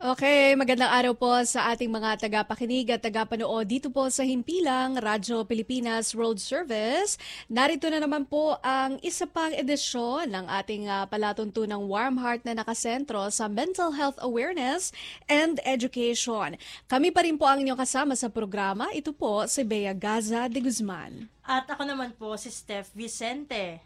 Okay, magandang araw po sa ating mga tagapakinig at tagapanood dito po sa Himpilang Radyo Pilipinas World Service. Narito na naman po ang isa pang edisyon ng ating palatuntunang Warm Heart na nakasentro sa mental health awareness and education. Kami pa rin po ang inyong kasama sa programa. Ito po si Bea Gaza de Guzman. At ako naman po si Steph Vicente.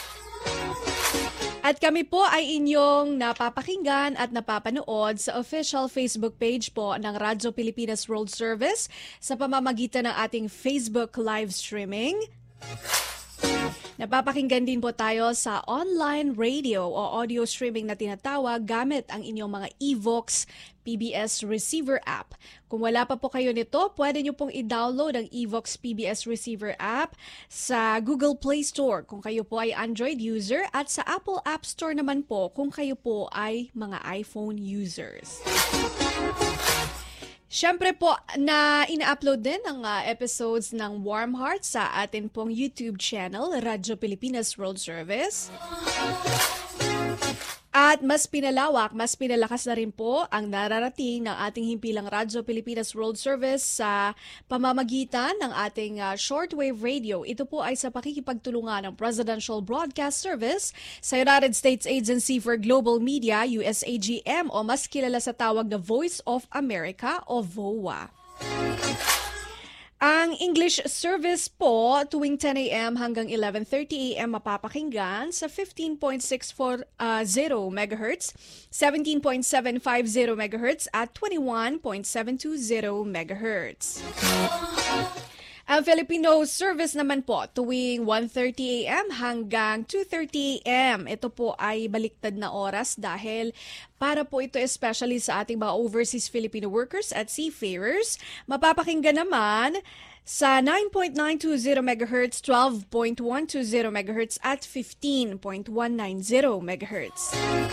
At kami po ay inyong napapakinggan at napapanood sa official Facebook page po ng Radyo Pilipinas World Service sa pamamagitan ng ating Facebook live streaming. Napapakinggan din po tayo sa online radio o audio streaming na tinatawag gamit ang inyong mga Evox PBS Receiver app. Kung wala pa po kayo nito, pwede nyo pong i-download ang Evox PBS Receiver app sa Google Play Store kung kayo po ay Android user at sa Apple App Store naman po kung kayo po ay mga iPhone users. Siyempre po na ina-upload din ang episodes ng Warm Heart sa atin pong YouTube channel, Radyo Pilipinas World Service. At mas pinalawak, mas pinalakas na rin po ang nararating ng ating himpilang Radyo Pilipinas World Service sa pamamagitan ng ating shortwave radio. Ito po ay sa pakikipagtulungan ng Presidential Broadcast Service sa United States Agency for Global Media, USAGM, o mas kilala sa tawag na Voice of America o VOA. Ang English service po tuwing 10 a.m. hanggang 11:30 a.m. mapapakinggan sa 15.640 MHz, 17.750 MHz at 21.720 MHz. Ang Filipino service naman po tuwing 1:30 a.m. hanggang 2:30 a.m. Ito po ay baliktad na oras dahil para po ito especially sa ating mga overseas Filipino workers at seafarers. Mapapakinggan naman sa 9.920 MHz, 12.120 MHz at 15.190 MHz.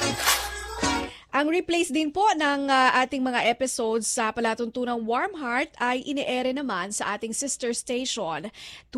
Ang replays din po ng ating mga episodes sa palatuntunang Warm Heart ay ine-ere naman sa ating sister station,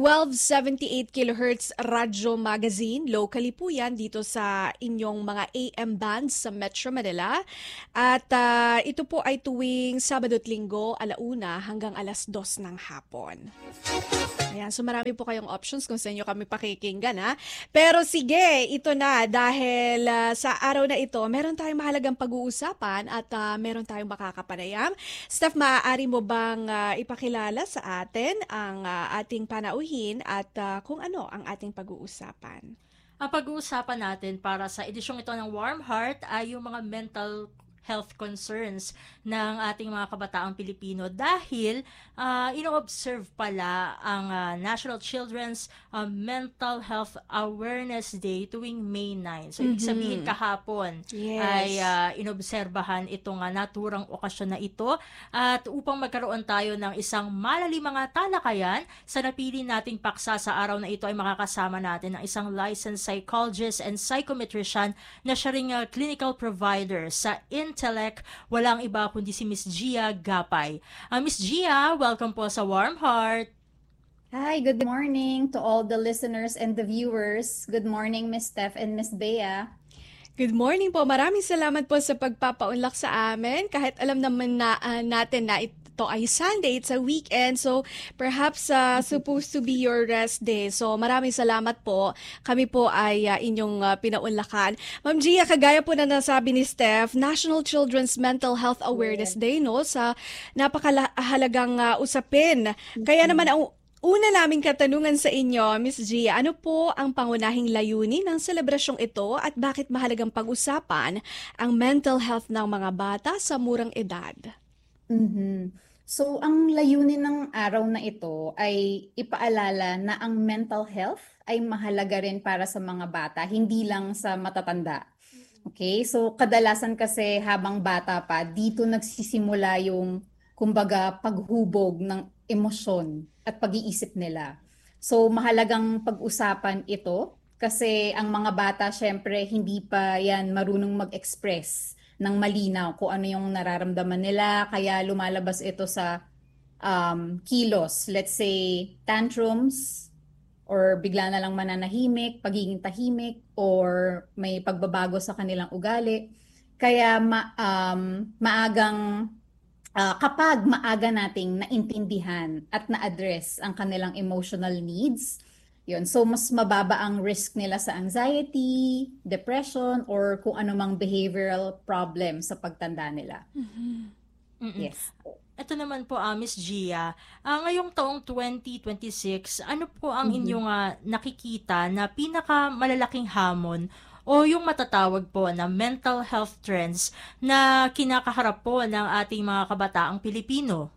1278 kHz Radyo Magazine. Locally po yan dito sa inyong mga AM bands sa Metro Manila. At ito po ay tuwing Sabado at Linggo, 1:00 hanggang 2:00 ng hapon. Ayan, so marami po kayong options kung sa inyo kami pakikinggan, ha? Pero sige, ito na dahil sa araw na ito, meron tayong mahalagang pag-uusapan at meron tayong makakapanayam. Steph, maaari mo bang ipakilala sa atin ang ating panauhin at kung ano ang ating pag-uusapan? Ang pag-uusapan natin para sa edisyong ito ng Warm Heart ay yung mga mental health concerns ng ating mga kabataang Pilipino dahil ino-observe pala ang National Children's Mental Health Awareness Day tuwing May 9. So, ibig sabihin kahapon ay inobserbahan itong naturang okasyon na ito at upang magkaroon tayo ng isang malalimang talakayan sa napili nating paksa sa araw na ito ay makakasama natin ng isang licensed psychologist and psychometrician na siya ring clinical provider sa Intellect, walang iba kundi si Miss Gia Gapay. Miss Gia, welcome po sa Warm Heart. Hi, good morning to all the listeners and the viewers. Good morning, Miss Steph and Miss Bea. Good morning po. Maraming salamat po sa pagpapaunlak sa amin. Kahit alam naman natin na ito ay Sunday, it's a weekend, so perhaps supposed to be your rest day. So maraming salamat po. Kami po ay inyong pinaunlakan. Ma'am Gia, kagaya po na nasabi ni Steph, National Children's Mental Health Awareness Day, no? Sa napakahalagang usapin. Kaya naman ang una naming katanungan sa inyo, Miss Gia, ano po ang pangunahing layunin ng selebrasyong ito at bakit mahalagang pag-usapan ang mental health ng mga bata sa murang edad? So, ang layunin ng araw na ito ay ipaalala na ang mental health ay mahalaga rin para sa mga bata, hindi lang sa matatanda. Okay? So, kadalasan kasi habang bata pa, dito nagsisimula yung, kumbaga, paghubog ng emosyon at pag-iisip nila. So, mahalagang pag-usapan ito kasi ang mga bata, syempre, hindi pa yan marunong mag-express ng malinaw kung ano yung nararamdaman nila, kaya lumalabas ito sa kilos. Let's say, tantrums, or bigla na lang mananahimik, pagiging tahimik, or may pagbabago sa kanilang ugali. Kaya kapag maaga nating naintindihan at na-address ang kanilang emotional needs, yun. So, mas mababa ang risk nila sa anxiety, depression, or kung anumang behavioral problem sa pagtanda nila. Mm-mm. Yes. Ito naman po, Miss Gia, ngayong taong 2026, ano po ang Mhm. inyong nakikita na pinakamalalaking hamon o yung matatawag po na mental health trends na kinakaharap po ng ating mga kabataang Pilipino?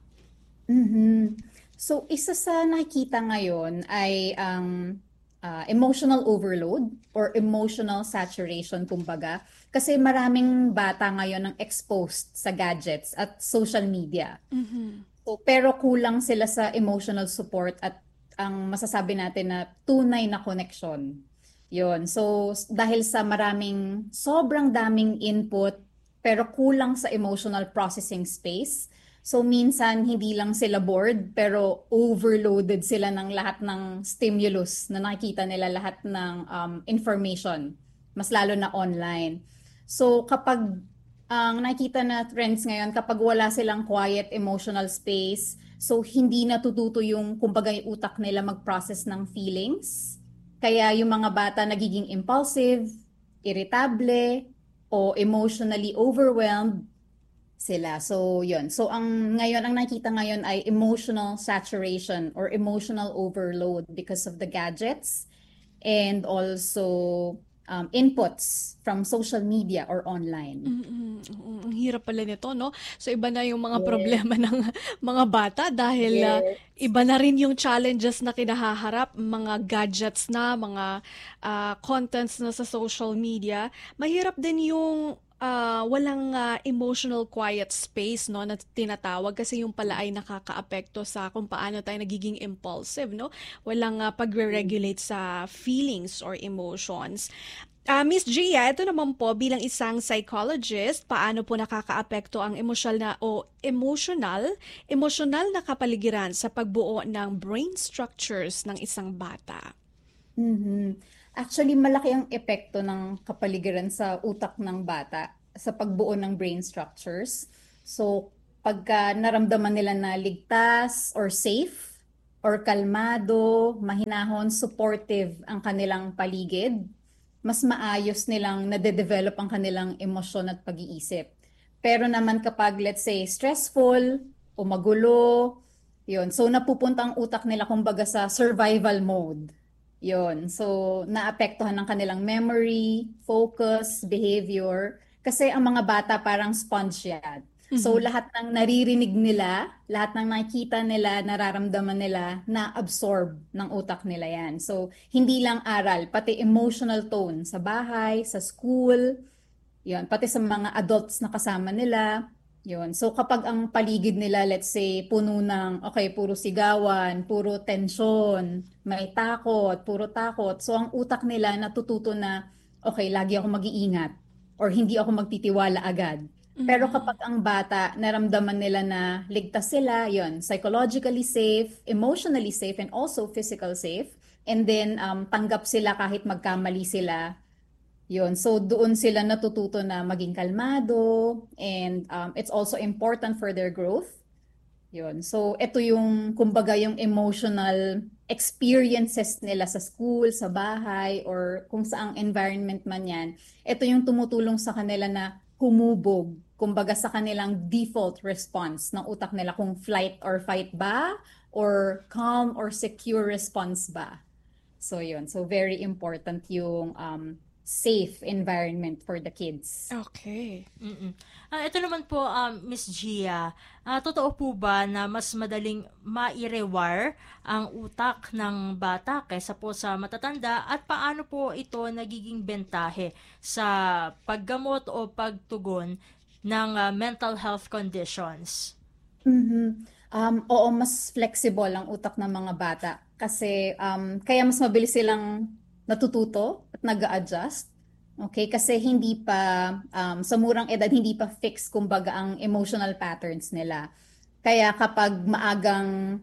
Mhm. So, isa sa nakikita ngayon ay ang emotional overload or emotional saturation, kumbaga. Kasi maraming bata ngayon ang exposed sa gadgets at social media. So, pero kulang sila sa emotional support at ang masasabi natin na tunay na connection. Yun. So, dahil sa sobrang daming input, pero kulang sa emotional processing space. So, minsan hindi lang sila bored, pero overloaded sila ng lahat ng stimulus na nakikita nila, lahat ng information, mas lalo na online. So, kapag ang nakita na trends ngayon, kapag wala silang quiet emotional space, so hindi natututo yung, kumbaga, yung utak nila mag-process ng feelings. Kaya yung mga bata nagiging impulsive, irritable, o emotionally overwhelmed sila. So, yun. So, ang nakita ngayon ay emotional saturation or emotional overload because of the gadgets and also inputs from social media or online. Ang hirap pala nito, no? So, iba na yung mga Yes. problema ng mga bata dahil Yes. iba na rin yung challenges na kinahaharap, mga gadgets na, mga contents na sa social media. Mahirap din yung walang emotional quiet space, no, na tinatawag, kasi yung pala ay nakakaapekto sa kung paano tayo nagiging impulsive, no? Walang pagre-regulate sa feelings or emotions. Miss Gia, ito naman po bilang isang psychologist, paano po nakakaapekto ang emotional na kapaligiran sa pagbuo ng brain structures ng isang bata? Mhm. Actually, malaki ang epekto ng kapaligiran sa utak ng bata sa pagbuo ng brain structures. So, pagka naramdaman nila na ligtas or safe or kalmado, mahinahon, supportive ang kanilang paligid, mas maayos nilang nade-develop ang kanilang emosyon at pag-iisip. Pero naman kapag, let's say, stressful o magulo, yun. So, napupunta ang utak nila kumbaga sa survival mode. Yun. So, naapektuhan ng kanilang memory, focus, behavior. Kasi ang mga bata parang sponge yan. So, lahat ng naririnig nila, lahat ng nakikita nila, nararamdaman nila, na-absorb ng utak nila yan. So, hindi lang aral, pati emotional tone sa bahay, sa school, yun, pati sa mga adults na kasama nila. Yun. So kapag ang paligid nila, let's say, puno ng, okay, puro sigawan, puro tensyon, may takot, puro takot. So ang utak nila natututo na, okay, lagi ako mag-iingat or hindi ako magtitiwala agad. Pero kapag ang bata, naramdaman nila na ligtas sila, yun, psychologically safe, emotionally safe, and also physical safe, and then tanggap sila kahit magkamali sila. Yun. So doon sila natututo na maging kalmado and it's also important for their growth. Yun. So ito yung kumbaga yung emotional experiences nila sa school, sa bahay, or kung saang environment man yan. Ito yung tumutulong sa kanila na humubog, kumbaga sa kanilang default response ng utak nila kung flight or fight ba or calm or secure response ba. So yun. So very important yung safe environment for the kids. Okay. Mm-mm. Ito naman po, Miss Gia, totoo po ba na mas madaling mai-rewire ang utak ng bata kaysa po sa matatanda, at paano po ito nagiging bentahe sa paggamot o pagtugon ng mental health conditions? Mhm. Oo, mas flexible ang utak ng mga bata kasi kaya mas mabilis silang natututo at nag-a-adjust. Okay, kasi hindi pa sa murang edad hindi pa fix kumbaga ang emotional patterns nila. Kaya kapag maagang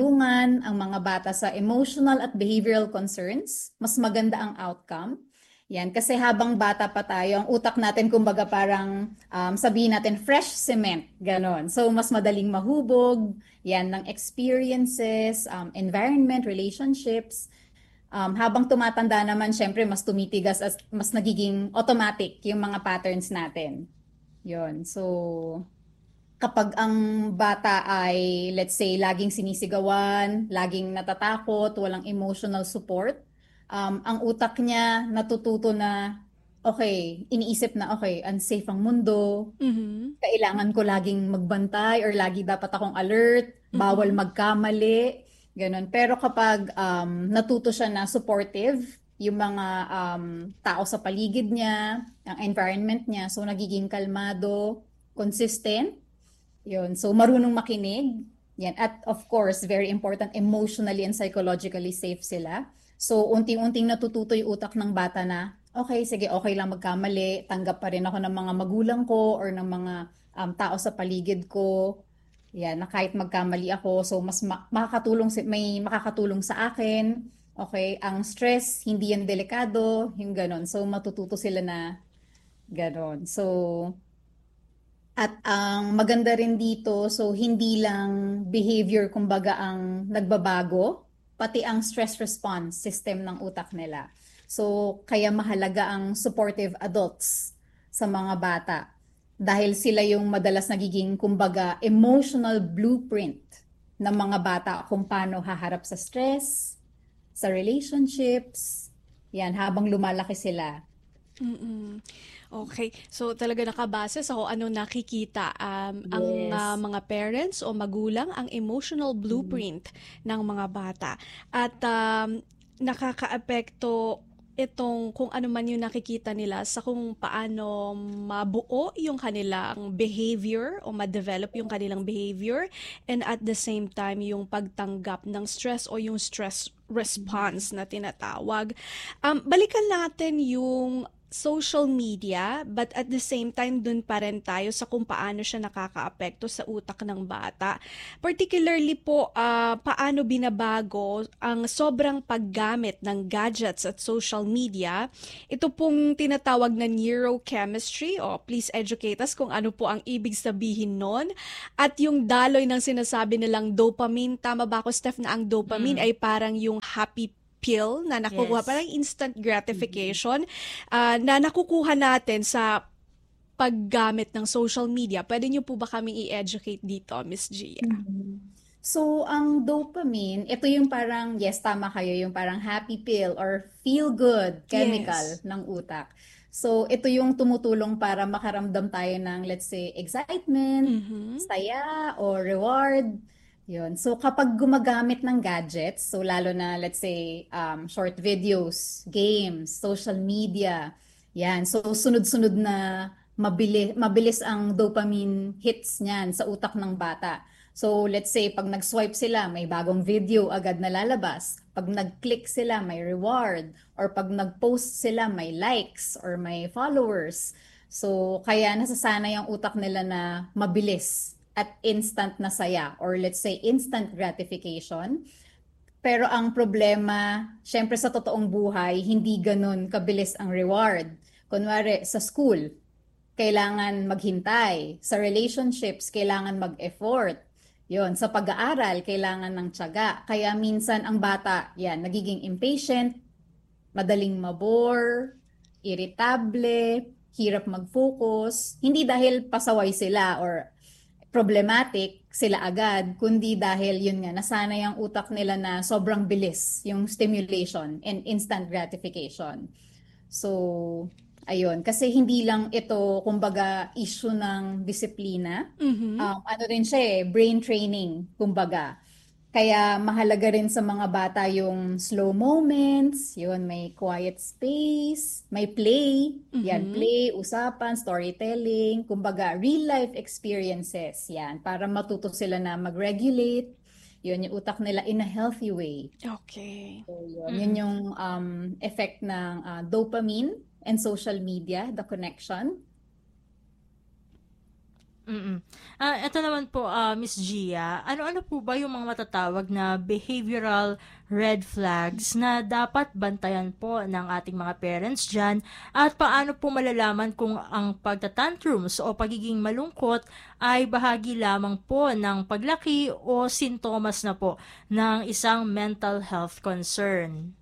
natutulungan ang mga bata sa emotional at behavioral concerns, mas maganda ang outcome. Yan, kasi habang bata pa tayo, ang utak natin kumbaga parang sabihin natin fresh cement, ganon. So mas madaling mahubog, yan ng experiences, environment, relationships. Habang tumatanda naman, syempre mas tumitigas at mas nagiging automatic yung mga patterns natin. Yun. So kapag ang bata ay, let's say, laging sinisigawan, laging natatakot, walang emotional support, ang utak niya natututo na, okay, iniisip na, okay, unsafe ang mundo, Mhm. kailangan ko laging magbantay or lagi dapat akong alert, bawal Mhm. magkamali, ganun. Pero kapag natuto siya na supportive, yung mga tao sa paligid niya, ang environment niya, so nagiging kalmado, consistent, yun. So, marunong makinig. Yan. At of course, very important, emotionally and psychologically safe sila. So, unting-unting natututo yung utak ng bata na, okay, sige, okay lang magkamali. Tanggap pa rin ako ng mga magulang ko or ng mga tao sa paligid ko. Yan, na kahit magkamali ako, so mas makakatulong, may makakatulong sa akin. Okay, ang stress, hindi yan delikado, yung ganon. So, matututo sila na ganon. So, at ang maganda rin dito, so hindi lang behavior kumbaga ang nagbabago, pati ang stress response system ng utak nila. So kaya mahalaga ang supportive adults sa mga bata dahil sila yung madalas nagiging kumbaga emotional blueprint ng mga bata kung paano haharap sa stress, sa relationships, yan habang lumalaki sila. Mm. Okay. So talaga nakabase sa kung ano nakikita ang Yes. mga parents o magulang ang emotional blueprint ng mga bata. At nakakaapekto itong kung ano man yung nakikita nila sa kung paano mabuo yung kanilang behavior o ma-develop yung kanilang behavior, and at the same time yung pagtanggap ng stress o yung stress response na tinatawag. Balikan natin yung social media, but at the same time dun pa rin tayo sa kung paano siya nakakaapekto sa utak ng bata. Particularly po, paano binabago ang sobrang paggamit ng gadgets at social media. Ito pong tinatawag na neurochemistry, o please educate us kung ano po ang ibig sabihin nun. At yung daloy ng sinasabi nilang dopamine, tama ba ako, Steph, na ang dopamine Mm. ay parang yung happy pill na nakukuha, parang Yes. instant gratification na nakukuha natin sa paggamit ng social media. Pwede niyo po ba kaming i-educate dito, Miss Gia? Mhm. So, ang dopamine, ito yung parang, yes, tama kayo, yung parang happy pill or feel-good chemical Yes. ng utak. So, ito yung tumutulong para makaramdam tayo ng, let's say, excitement, Mhm. saya, or reward. Yun. So, kapag gumagamit ng gadgets, so lalo na, let's say, short videos, games, social media, yan. So, sunod-sunod na mabilis ang dopamine hits niyan sa utak ng bata. So let's say pag nag-swipe sila, may bagong video agad na lalabas. Pag nag-click sila, may reward. Or pag nag-post sila, may likes or may followers. So kaya nasasanay ang utak nila na mabilis at instant na saya or let's say instant gratification. Pero ang problema, syempre sa totoong buhay, hindi ganun kabilis ang reward. Kunwari, sa school, kailangan maghintay. Sa relationships, kailangan mag-effort. Yon, sa pag-aaral, kailangan ng tiyaga. Kaya minsan ang bata, yan, nagiging impatient, madaling mabore, irritable, hirap mag-focus. Hindi dahil pasaway sila or problematic sila agad, kundi dahil yun nga, nasanay ang utak nila na sobrang bilis yung stimulation and instant gratification. So, ayun. Kasi hindi lang ito, kumbaga, issue ng disiplina. Mhm. Ano rin siya brain training, kumbaga. Kaya mahalaga rin sa mga bata yung slow moments, yun, may quiet space, may play, yan, Mhm. play, usapan, storytelling, kumbaga, real life experiences, yan, para matuto sila na mag-regulate, yun, yung utak nila in a healthy way. Okay. So, yun Mm. yung effect ng dopamine and social media, the connection. Mm. Ito naman po, Miss Gia, ano-ano po ba yung mga matatawag na behavioral red flags na dapat bantayan po ng ating mga parents dyan? At paano po malalaman kung ang pagtatantrums o pagiging malungkot ay bahagi lamang po ng paglaki o sintomas na po ng isang mental health concern?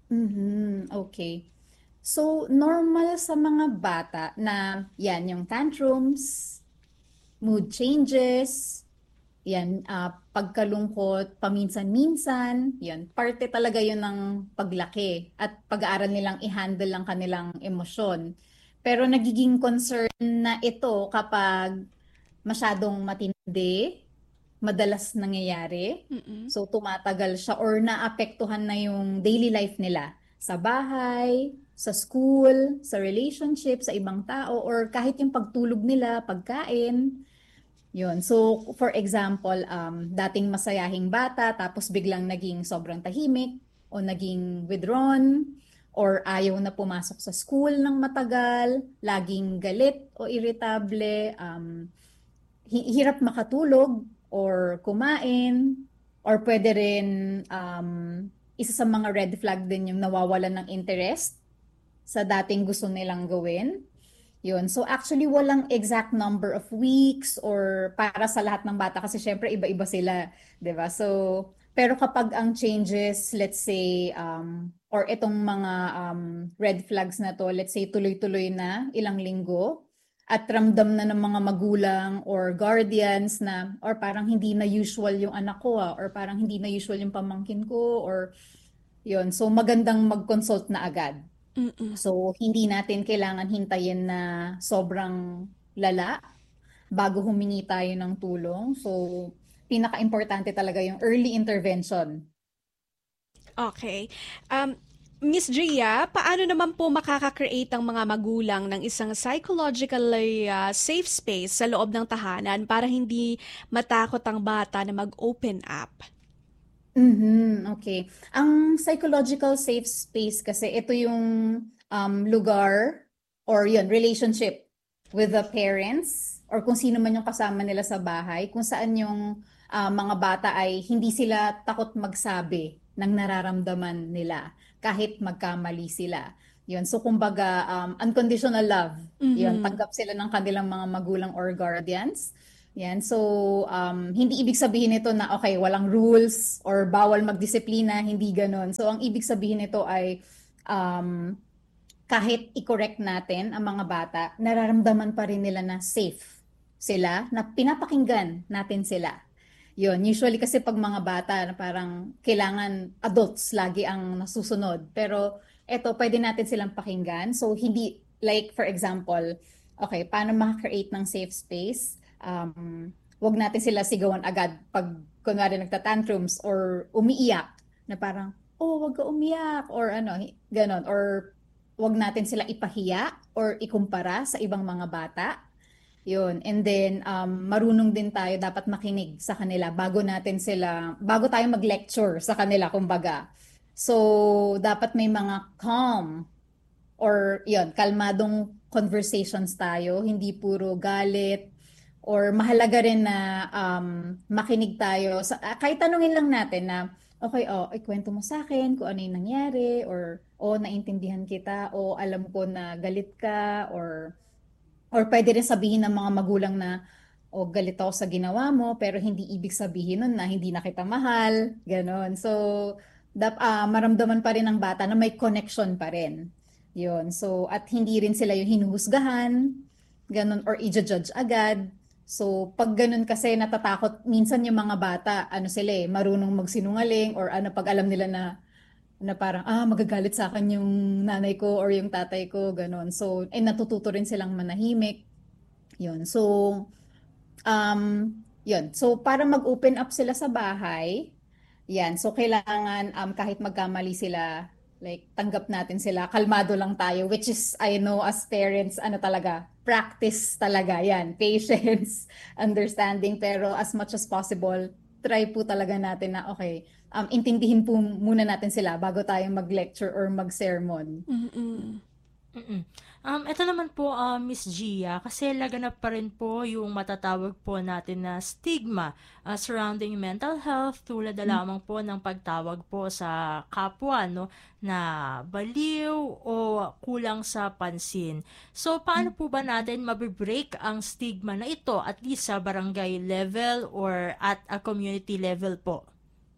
Okay. So, normal sa mga bata na yan, yung tantrums, mood changes, yan, pagkalungkot, paminsan-minsan, yan, parte talaga yun ng paglaki at pag-aaral nilang i-handle ang kanilang emosyon. Pero nagiging concern na ito kapag masyadong matindi, madalas nangyayari. Mm-mm. So tumatagal siya or naapektuhan na yung daily life nila sa bahay, sa school, sa relationship, sa ibang tao, or kahit yung pagtulog nila, pagkain. Yun. So, for example, dating masayahing bata, tapos biglang naging sobrang tahimik, o naging withdrawn, or ayaw na pumasok sa school ng matagal, laging galit o irritable, hirap makatulog or kumain, or pwede rin, isa sa mga red flag din yung nawawalan ng interest sa dating gusto nilang gawin. Yun. So actually walang exact number of weeks or para sa lahat ng bata kasi syempre iba-iba sila, 'di ba? So pero kapag ang changes, let's say or itong mga red flags na to, let's say tuloy-tuloy na ilang linggo at ramdam na ng mga magulang or guardians na or parang hindi na usual yung anak ko or parang hindi na usual yung pamangkin ko or yun. So magandang mag-consult na agad. Mm-mm. So, hindi natin kailangan hintayin na sobrang lala bago humingi tayo ng tulong. So, pinaka-importante talaga yung early intervention. Okay. Miss Gia, paano naman po makaka-create ang mga magulang ng isang psychologically safe space sa loob ng tahanan para hindi matakot ang bata na mag-open up? Okay. Ang psychological safe space kasi ito yung lugar or yun, relationship with the parents or kung sino man yung kasama nila sa bahay, kung saan yung mga bata ay hindi sila takot magsabi ng nararamdaman nila kahit magkamali sila. Yun. So kumbaga, unconditional love. Yun, Mhm. tanggap sila ng kanilang mga magulang or guardians. Yan. So, hindi ibig sabihin nito na, okay, walang rules or bawal magdisiplina, hindi ganon. So, ang ibig sabihin nito ay, um, kahit i-correct natin ang mga bata, nararamdaman pa rin nila na safe sila, na pinapakinggan natin sila. Yun, usually kasi pag mga bata, na parang kailangan adults lagi ang nasusunod. Pero, eto, pwede natin silang pakinggan. So, hindi, like, for example, okay, paano maka-create ng safe space? Wag natin sila sigawan agad pag kunwari nagtatantrums or umiiyak na parang, oh, wag ka umiyak or ano, ganon. Or wag natin sila ipahiya or ikumpara sa ibang mga bata. Yun. And then, marunong din tayo dapat makinig sa kanila bago tayo mag-lecture sa kanila, kumbaga. So, dapat may mga calm or yun, kalmadong conversations tayo, hindi puro galit, or mahalaga rin na makinig tayo. Kahit tanungin lang natin na, okay, ikwento mo sa akin kung ano yung nangyari, or naintindihan kita, o alam ko na galit ka, or pwede rin sabihin ng mga magulang na, galit ako sa ginawa mo, pero hindi ibig sabihin nun na hindi na kita mahal, ganon. So, maramdaman pa rin ng bata na may connection pa rin. Yun. So, at hindi rin sila yung hinuhusgahan, ganon, or i-judge agad. So, pag ganun kasi natatakot, minsan yung mga bata, ano sila marunong magsinungaling, or ano, pag alam nila na parang, magagalit sa akin yung nanay ko or yung tatay ko, ganon. So, natututo rin silang manahimik. Yun. So, yun. So, para mag-open up sila sa bahay, yan. So, kailangan kahit magkamali sila, like, tanggap natin sila, kalmado lang tayo, which is, I know, as parents, ano talaga, practice talaga, yan. Patience, understanding, pero as much as possible, try po talaga natin na, okay, intindihin po muna natin sila bago tayo mag-lecture or mag-sermon. Mm-mm. Mm. Ito naman po, Miss Gia, kasi laganap pa rin po yung matatawag po natin na stigma surrounding mental health, tulad na lamang po ng pagtawag po sa kapwa, no, na baliw o kulang sa pansin. So, paano po ba natin mabibreak ang stigma na ito, at least sa barangay level or at a community level po?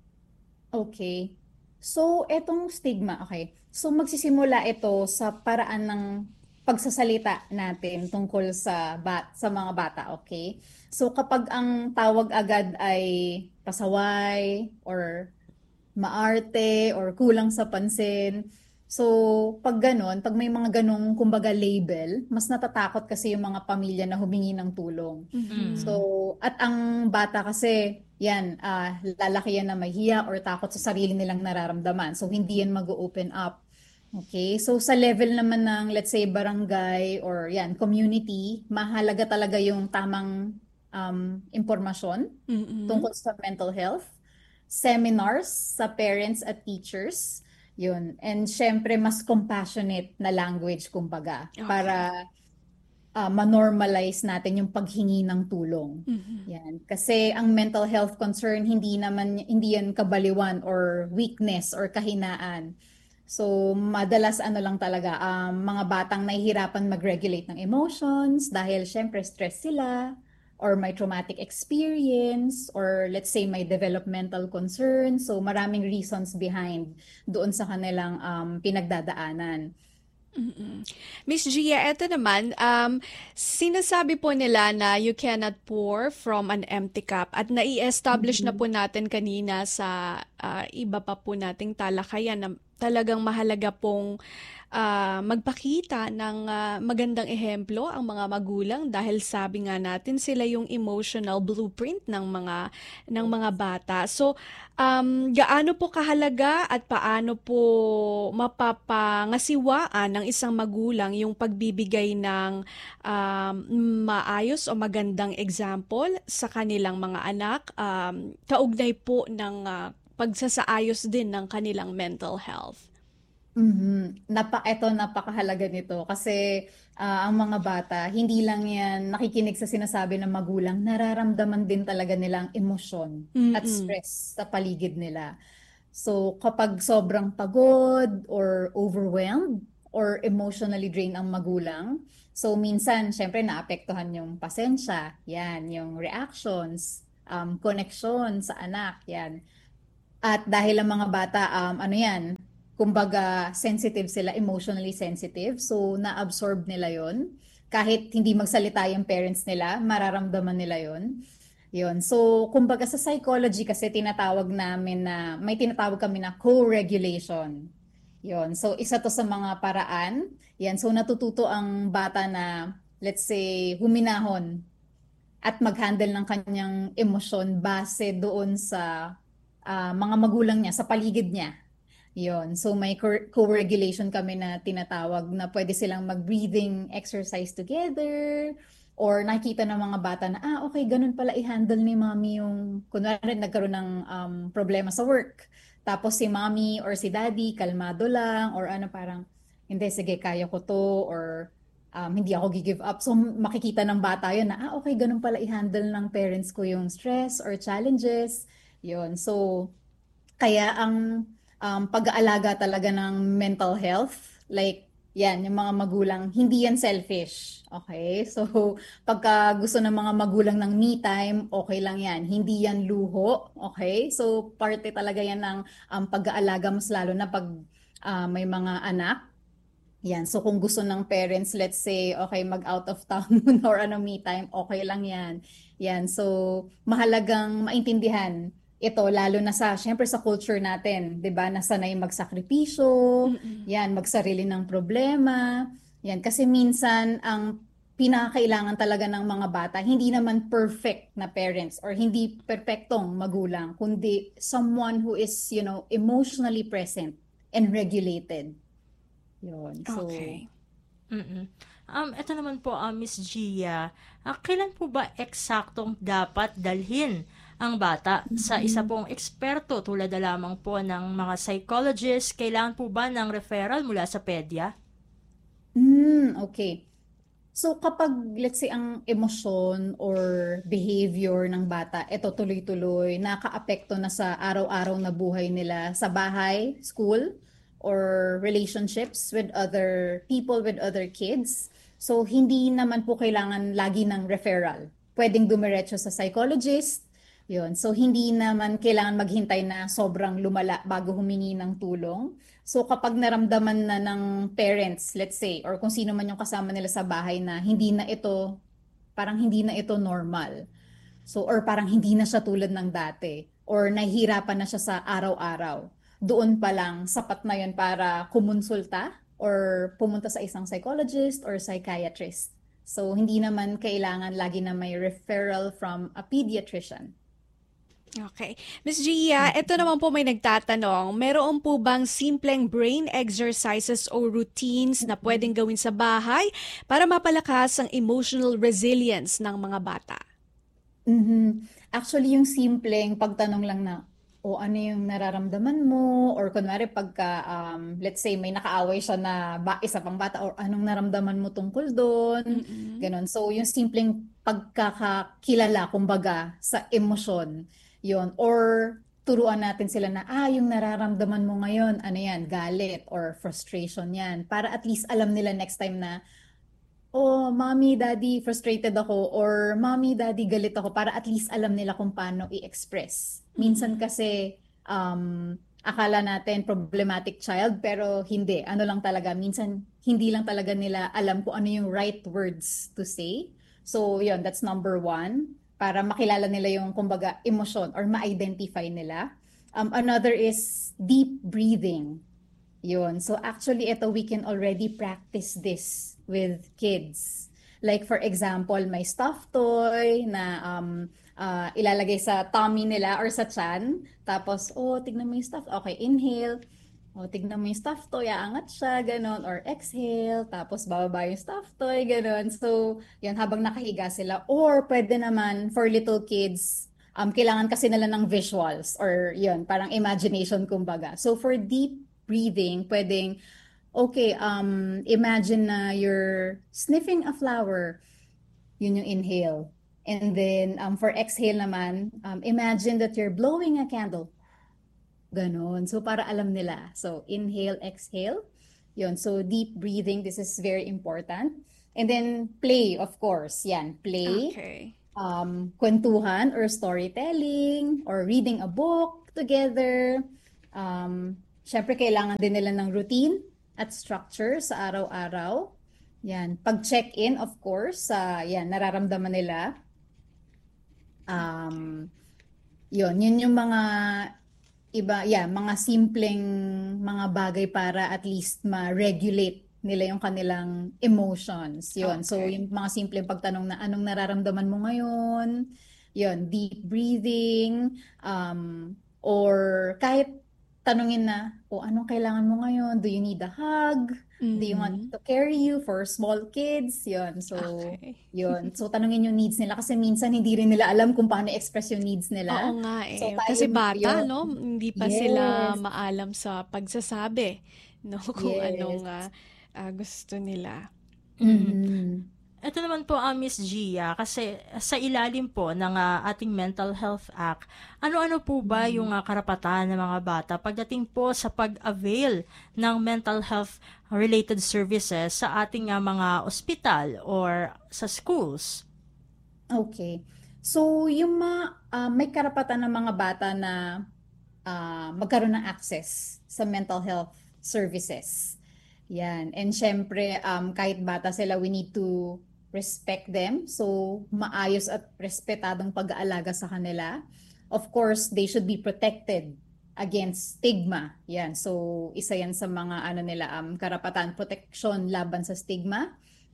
Okay. So, etong stigma, okay. So, magsisimula ito sa paraan ng pagsasalita natin tungkol sa mga bata, okay? So, kapag ang tawag agad ay pasaway or maarte or kulang sa pansin. So, pag ganun, pag may mga ganong kumbaga label, mas natatakot kasi yung mga pamilya na humingi ng tulong. So, at ang bata kasi, yan, lalaki yan na mahiya or takot sa sarili nilang nararamdaman. So, hindi yan mag-open up. Okay, so sa level naman ng, let's say, barangay or yan, community, mahalaga talaga yung tamang impormasyon tungkol sa mental health, seminars sa parents at teachers, yun. And syempre, mas compassionate na language, kumbaga, para ma-normalize natin yung paghingi ng tulong. Yan. Kasi ang mental health concern, hindi yan kabaliwan or weakness or kahinaan. So, madalas lang talaga, mga batang nahihirapan mag-regulate ng emotions dahil syempre stress sila, or may traumatic experience, or let's say may developmental concerns. So maraming reasons behind doon sa kanilang pinagdadaanan. Miss Gia, eto naman, sinasabi po nila na you cannot pour from an empty cup, at nai-establish na po natin kanina sa iba pa po nating talakayan na talagang mahalaga pong magpakita ng magandang ehemplo ang mga magulang, dahil sabi nga natin sila yung emotional blueprint ng mga bata. So, gaano po kahalaga at paano po mapapangasiwaan ng isang magulang yung pagbibigay ng maayos o magandang example sa kanilang mga anak, kaugnay po ng pagsasaayos din ng kanilang mental health? Ito, napakahalaga nito kasi ang mga bata, hindi lang yan nakikinig sa sinasabi ng magulang, nararamdaman din talaga nilang emosyon at stress sa paligid nila. So, kapag sobrang pagod or overwhelmed or emotionally drained ang magulang, so minsan, syempre, naapektuhan yung pasensya, yan, yung reactions, connection sa anak, yan. At dahil ang mga bata, kumbaga sensitive sila, emotionally sensitive. So, na-absorb nila yon. Kahit hindi magsalita yung parents nila, mararamdaman nila yon. Yun. So, kumbaga sa psychology kasi may tinatawag kami na co-regulation. Yun. So, isa to sa mga paraan. Yan. So, natututo ang bata na, let's say, huminahon at mag-handle ng kanyang emosyon base doon sa mga magulang niya, sa paligid niya. Yun. So may co-regulation kami na tinatawag na pwede silang mag-breathing exercise together, or nakita ng mga bata na, okay, ganun pala i-handle ni mommy yung, kunwari nagkaroon ng problema sa work. Tapos si mommy or si daddy, kalmado lang, or parang, hindi, sige, kaya ko to, or hindi ako gi-give up. So makikita ng bata yun na, okay, ganun pala i-handle ng parents ko yung stress or challenges. Yun. So, kaya ang pag-aalaga talaga ng mental health, like, yan, yung mga magulang, hindi yan selfish. Okay? So, pagka gusto ng mga magulang ng me time, okay lang yan. Hindi yan luho. Okay? So, parte talaga yan ng pag-aalaga, mas lalo na pag may mga anak. Yan. So, kung gusto ng parents, let's say, okay, mag-out of town muna or me time, okay lang yan. Yan. So, mahalagang maintindihan ito, lalo na syempre sa culture natin, 'di ba? Nasanay magsakripisyo, yan, magsarili ng problema. Yan, kasi minsan ang pinakailangan talaga ng mga bata, hindi naman perfect na parents or hindi perpektong magulang, kundi someone who is, emotionally present and regulated. Yun. So, Okay. Ito naman po, Miss Gia, kailan po ba eksaktong dapat dalhin ang bata sa isa pong eksperto tulad na lamang po ng mga psychologist? Kailangan po ba ng referral mula sa pedya? Okay. So kapag let's say ang emosyon or behavior ng bata, ito tuloy-tuloy, nakaapekto na sa araw-araw na buhay nila sa bahay, school, or relationships with other people, with other kids. So hindi naman po kailangan lagi ng referral. Pwedeng dumiretso sa psychologist, yun. So hindi naman kailangan maghintay na sobrang lumala bago humingi ng tulong. So kapag naramdaman na ng parents, let's say, or kung sino man yung kasama nila sa bahay na parang hindi na ito normal. So, or parang hindi na siya tulad ng dati, or nahihirapan na siya sa araw-araw. Doon pa lang, sapat na yun para kumonsulta or pumunta sa isang psychologist or psychiatrist. So, hindi naman kailangan lagi na may referral from a pediatrician. Okay. Miss Gia, ito naman po may nagtatanong, meron po bang simpleng brain exercises o routines na pwedeng gawin sa bahay para mapalakas ang emotional resilience ng mga bata? Actually, yung simpleng pagtanong lang na, o ano yung nararamdaman mo? Or kunwari pagka, let's say may nakaaway siya na isa pang bata, or anong naramdaman mo tungkol doon? Ganon. So, yung simpleng pagkakakilala, kumbaga, sa emosyon, yon. Or turuan natin sila na, yung nararamdaman mo ngayon, ano yan, galit or frustration yan. Para at least alam nila next time na, oh, mommy, daddy, frustrated ako, or mommy, daddy, galit ako, para at least alam nila kung paano i-express. Minsan kasi, akala natin problematic child, pero hindi. Ano lang talaga, minsan hindi lang talaga nila alam kung ano yung right words to say. So, yun, that's number one, para makilala nila yung, kumbaga, emosyon or ma-identify nila. Another is deep breathing. Yun. So actually, ito we can already practice this with kids. Like for example, may stuffed toy na ilalagay sa tummy nila or sa chan. Tapos, oh, tignan mo yung stuffed. Okay, inhale. Oh, tignan mo yung stuffed toy, aangat siya, ganon. Or exhale, tapos bababa yung stuffed toy, ganon. So, yan, habang nakahiga sila. Or pwede naman for little kids, kailangan kasi nila ng visuals or yun, parang imagination kumbaga. So for deep breathing, pwedeng, okay, imagine na you're sniffing a flower. Yun yung inhale. And then for exhale naman, imagine that you're blowing a candle. Ganon. So para alam nila. So inhale, exhale. Yun. So deep breathing, this is very important. And then play, of course. Yan, play. Okay. Kwentuhan or storytelling or reading a book together. Syempre, kailangan din nila ng routine at structure sa araw-araw. Yan. Pag-check-in, of course, yan, nararamdaman nila. Yun yung mga mga simpleng mga bagay para at least ma-regulate nila yung kanilang emotions. Yun. So, Okay. yung mga simpleng pagtanong na anong nararamdaman mo ngayon? Yun, deep breathing, or kahit tanungin na, anong kailangan mo ngayon? Do you need a hug? Do you want to carry you for small kids? Yun. So, Okay. yun. So, tanungin yung needs nila kasi minsan hindi rin nila alam kung paano express yung needs nila. Oo nga So, eh. tayo, Kasi bata, yun. no? Hindi pa sila Yes. maalam sa pagsasabi, no? Kung anong Yes. gusto nila. Mhm. Ito naman po ang Miss Gia, kasi sa ilalim po ng ating Mental Health Act, ano-ano po ba yung karapatan ng mga bata pagdating po sa pag-avail ng mental health related services sa ating mga ospital or sa schools? Okay. So, yung may karapatan ng mga bata na magkaroon ng access sa mental health services. Yan. And syempre, kahit bata sila, we need to respect them. So, maayos at respetadong pag-aalaga sa kanila. Of course, they should be protected against stigma. Yan. So, isa yan sa mga karapatan, protection laban sa stigma.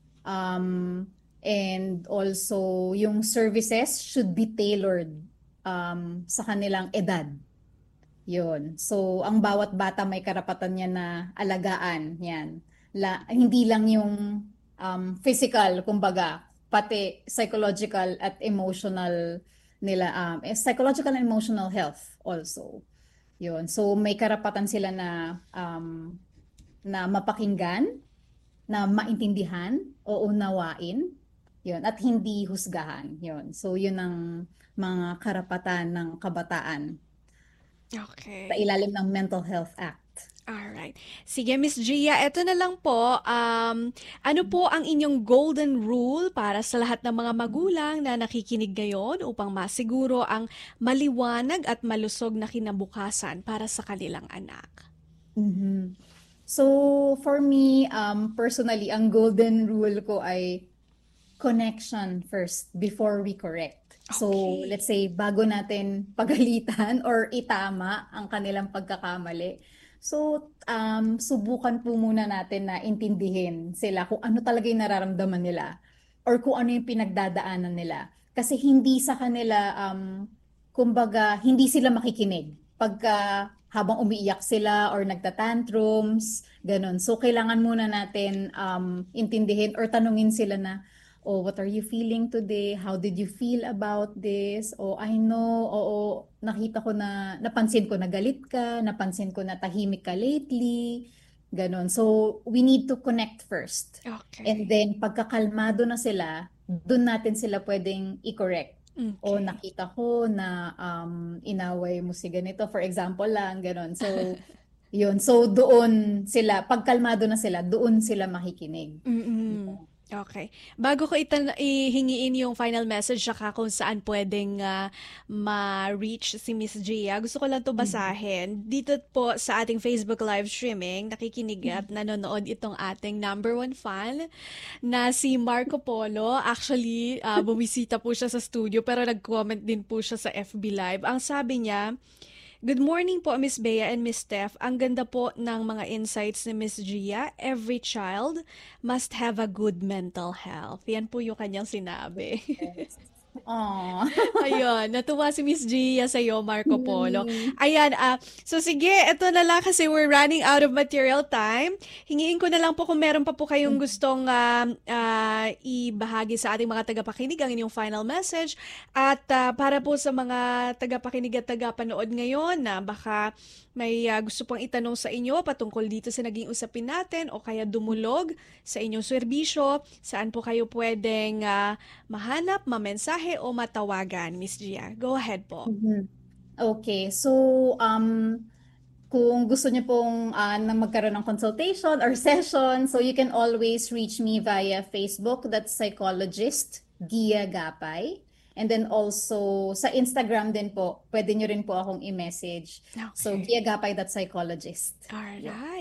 And also, yung services should be tailored sa kanilang edad. Yun. So, ang bawat bata may karapatan niya na alagaan. Yan. Hindi lang yung physical, kumbaga, pati psychological at emotional nila. Psychological and emotional health also. Yun. So, may karapatan sila na mapakinggan, na maintindihan o unawain, yun, at hindi husgahan, yun. So, yun ang mga karapatan ng kabataan sa Okay. ilalim ng Mental Health Act. Alright. Sige, Miss Gia, eto na lang po. Ano po ang inyong golden rule para sa lahat ng mga magulang na nakikinig ngayon upang masiguro ang maliwanag at malusog na kinabukasan para sa kanilang anak? Mhm. So, for me, personally, ang golden rule ko ay connection first before we correct. So, Okay. let's say, bago natin pagalitan or itama ang kanilang pagkakamali, so, subukan po muna natin na intindihin sila kung ano talaga yung nararamdaman nila or kung ano yung pinagdadaanan nila. Kasi hindi sa kanila, kumbaga, hindi sila makikinig pagka habang umiiyak sila or nagtatantrums, ganun. So, kailangan muna natin intindihin or tanungin sila na, oh, what are you feeling today? How did you feel about this? Oh, I know, oo, nakita ko na, napansin ko na galit ka, napansin ko na tahimik ka lately, ganun. So, we need to connect first. Okay. And then, pagkakalmado na sila, doon natin sila pwedeng i-correct. O Okay. nakita ko na inaway mo si ganito, for example lang, ganun. So, yun. So, doon sila, pagkalmado na sila, doon sila makikinig. Mm-mm. Okay. Bago ko ihingiin yung final message saka kung saan pwedeng ma-reach si Miss Gia, gusto ko lang to basahin. Dito po sa ating Facebook live streaming, nakikinig at nanonood itong ating number one fan na si Marco Polo. Actually, bumisita po siya sa studio pero nag-comment din po siya sa FB Live. Ang sabi niya, "Good morning po, Miss Bea and Miss Steph. Ang ganda po ng mga insights ni Miss Gia. Every child must have a good mental health." Yan po yung kanyang sinabi. Yes. Aww. Ayun, natuwa si Miss Gia sa'yo, Marco Polo. Ayan, so sige, eto na lang kasi we're running out of material time. Hingiin ko na lang po kung meron pa po kayong gustong ibahagi sa ating mga tagapakinig ang inyong final message. At para po sa mga tagapakinig at tagapanood ngayon na baka may gusto pang itanong sa inyo patungkol dito sa naging usapin natin o kaya dumulog sa inyong serbisyo, saan po kayo pwedeng mahanap, mamensahe o matawagan, Miss Gia? Go ahead po. Okay, so kung gusto niyo pong na magkaroon ng consultation or session, so you can always reach me via Facebook, that's Psychologist Gia Gapay. And then also sa Instagram din po, pwede niyo rin po akong i-message. So Okay. giagapay.psychologist. Alright.